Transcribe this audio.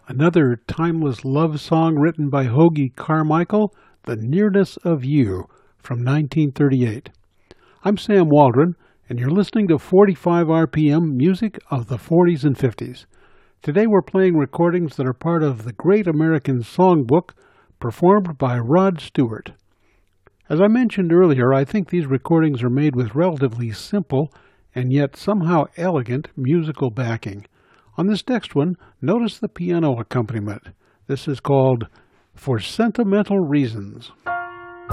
Another timeless love song written by Hoagy Carmichael, The Nearness of You, from 1938. I'm Sam Waldron, and you're listening to 45 RPM music of the 40s and 50s. Today we're playing recordings that are part of the Great American Songbook, performed by Rod Stewart. As I mentioned earlier, I think these recordings are made with relatively simple and yet somehow elegant musical backing. On this next one, notice the piano accompaniment. This is called For Sentimental Reasons.